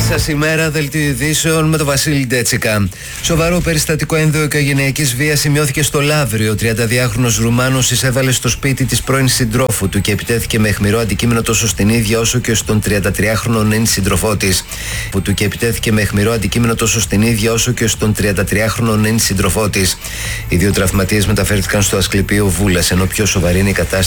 σας ημέρα, δελτίο ειδήσεων με τον Βασίλη Ντέτσικα. Σοβαρό περιστατικό ενδοοικογενειακής βίας σημειώθηκε στο Λαύριο. 32χρονος Ρουμάνος εισέβαλε στο σπίτι της πρώην συντρόφου του και επιτέθηκε με αιχμηρό αντικείμενο τόσο στην ίδια όσο και στον 33χρονο νυν σύντροφό της. Οι δύο τραυματίες μεταφέρθηκαν στο Ασκληπείο Βούλας, ενώ πιο σοβαρή είναι η κατάσταση